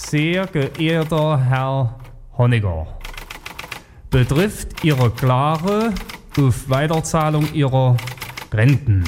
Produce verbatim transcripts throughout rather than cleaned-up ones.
sehr geehrter Herr Honecker, betrifft Ihre klare auf Weiterzahlung Ihrer Renten.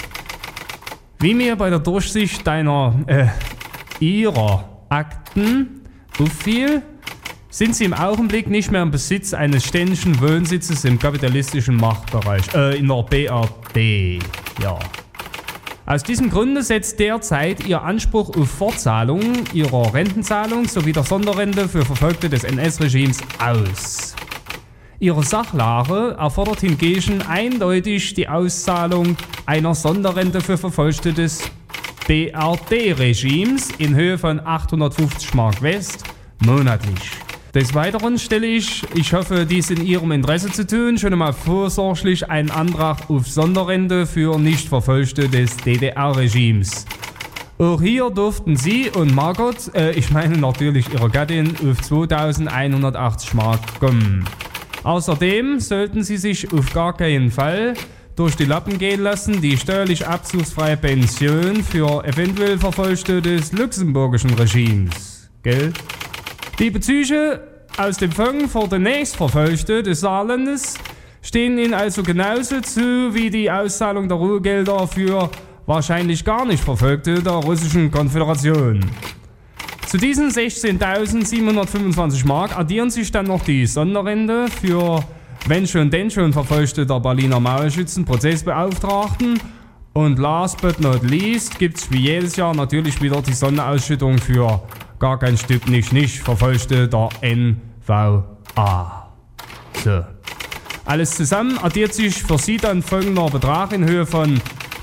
Wie mir bei der Durchsicht deiner, äh, Ihrer Akten auffiel, sind Sie im Augenblick nicht mehr im Besitz eines ständigen Wohnsitzes im kapitalistischen Machtbereich, äh, in der B R D, ja. Aus diesem Grunde setzt derzeit Ihr Anspruch auf Fortzahlung Ihrer Rentenzahlung sowie der Sonderrente für Verfolgte des N S-Regimes aus. Ihre Sachlage erfordert hingegen eindeutig die Auszahlung einer Sonderrente für Verfolgte des B R D-Regimes in Höhe von achthundertfünfzig Mark West monatlich. Des Weiteren stelle ich, ich hoffe dies in Ihrem Interesse zu tun, schon einmal vorsorglich einen Antrag auf Sonderrente für Nichtverfolgte des D D R-Regimes. Auch hier durften Sie und Margot, äh, ich meine natürlich Ihre Gattin, auf zweitausendeinhundertachtzig Mark kommen. Außerdem sollten Sie sich auf gar keinen Fall durch die Lappen gehen lassen, die steuerlich abzugsfreie Pension für eventuell Verfolgte des luxemburgischen Regimes. Gell? Die Bezüge aus dem Fonds für den Nächstverfolgten des Saarlandes stehen Ihnen also genauso zu wie die Auszahlung der Ruhegelder für wahrscheinlich gar nicht Verfolgte der Russischen Konföderation. Zu diesen sechzehntausendsiebenhundertfünfundzwanzig Mark addieren sich dann noch die Sonderrente für wenn schon denn schon Verfolgte der Berliner Mauerschützen-Prozessbeauftragten. Und last but not least gibt es wie jedes Jahr natürlich wieder die Sonderausschüttung für gar kein Stück nicht nicht Verfolgte der N V A. So. Alles zusammen addiert sich für Sie dann folgender Betrag in Höhe von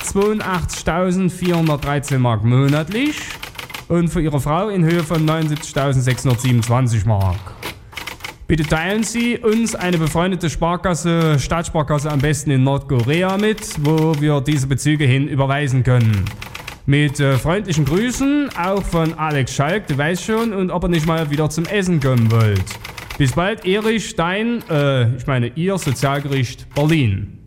zweiundachtzigtausendvierhundertdreizehn Mark monatlich und für Ihre Frau in Höhe von neunundsiebzigtausendsechshundertsiebenundzwanzig Mark. Bitte teilen Sie uns eine befreundete Sparkasse, Staatssparkasse am besten in Nordkorea mit, wo wir diese Bezüge hin überweisen können. Mit äh, freundlichen Grüßen, auch von Alex Schalk, du weißt schon, und ob ihr nicht mal wieder zum Essen kommen wollt. Bis bald, Erich, dein, äh, ich meine Ihr Sozialgericht Berlin.